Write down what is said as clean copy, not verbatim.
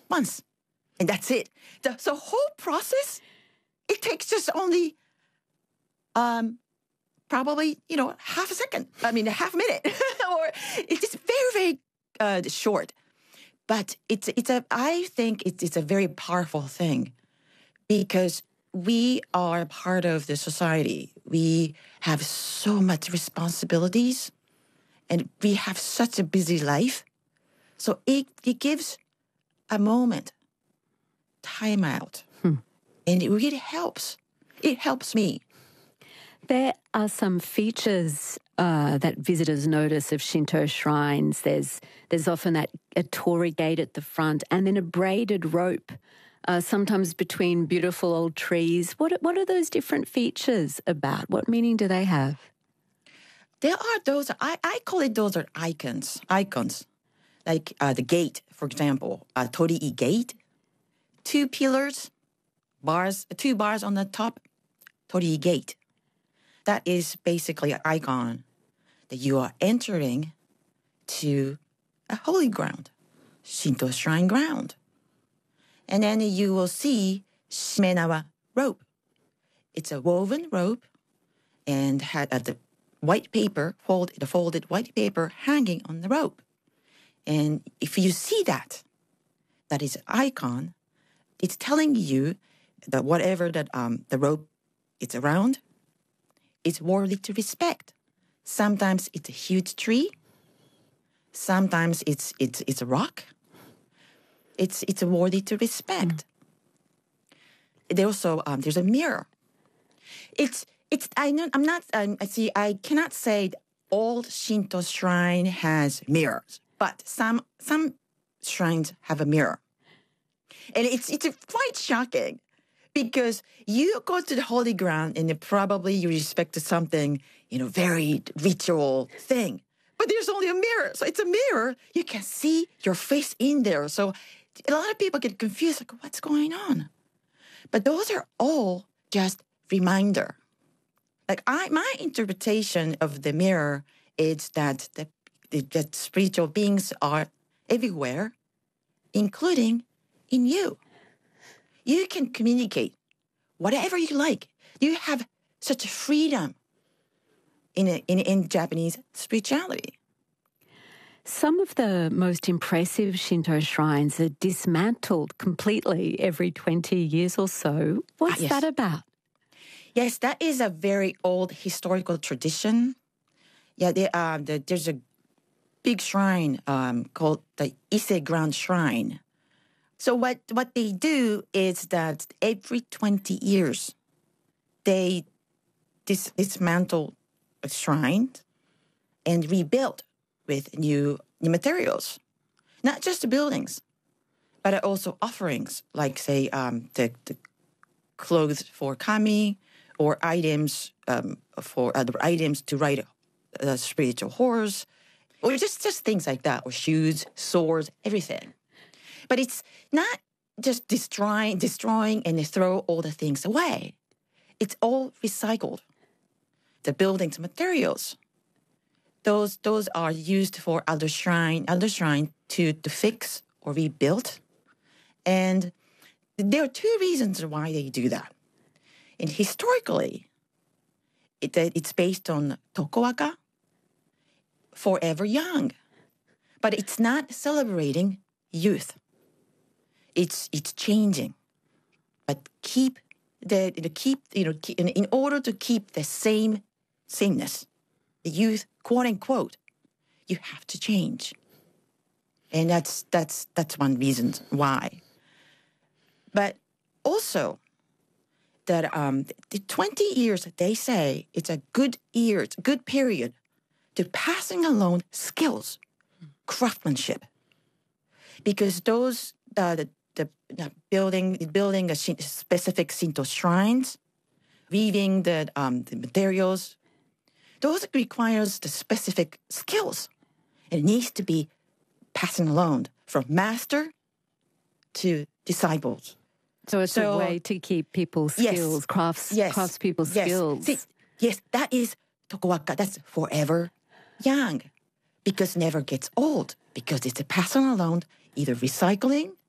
once, and that's it. The whole process, it takes just only probably, half a second. I mean, a half minute, or it's just very, very short. But I think it's a very powerful thing because we are part of the society. We have so much responsibilities and we have such a busy life. So it gives a moment, time out. And it really helps. It helps me. There are some features that visitors notice of Shinto shrines. There's often a torii gate at the front and then a braided rope, sometimes between beautiful old trees. What are those different features about? What meaning do they have? There are those, I call it those are icons. Like the gate, for example, torii gate, two pillars, two bars on the top, torii gate. That is basically an icon that you are entering to a holy ground, Shinto shrine ground. And then you will see shimenawa rope. It's a woven rope and had the white paper, the folded white paper hanging on the rope. And if you see that is an icon. It's telling you that whatever that the rope is around, it's worthy to respect. Sometimes it's a huge tree. Sometimes it's a rock. It's worthy to respect. There also there's a mirror. I cannot say all Shinto shrine has mirrors, but some shrines have a mirror. And it's quite shocking because you go to the holy ground and probably you respect something, very ritual thing. But there's only a mirror. So it's a mirror. You can see your face in there. So a lot of people get confused, like, what's going on? But those are all just reminder. Like my interpretation of the mirror is that the spiritual beings are everywhere, including in you. You can communicate whatever you like. You have such freedom in Japanese spirituality. Some of the most impressive Shinto shrines are dismantled completely every 20 years or so. What's that about? Yes, that is a very old historical tradition. Yeah, there's a big shrine called the Ise Grand Shrine. So what they do is that every 20 years, they dismantle a shrine and rebuild with new materials. Not just the buildings, but also offerings, like, say, the clothes for kami, or items for other items to ride a spiritual horse, or just things like that, or shoes, swords, everything. But it's not just destroying and they throw all the things away. It's all recycled. The buildings materials, those are used for other shrine to fix or rebuild. And there are two reasons why they do that. And historically, it's based on Tokuwaka, forever young. But it's not celebrating youth. It's changing. But in order to keep the sameness, the youth, quote unquote, you have to change. And that's one reason why. But also that the 20 years, they say, it's a good period to passing along skills, craftsmanship, because those building a specific Shinto shrines, weaving the materials, those requires the specific skills. It needs to be passing along from master to disciples. So it's a way to keep people's skills, craftspeople's skills. Yes, that is Tokuwaka. That's forever young, because never gets old, because it's a passing along, either recycling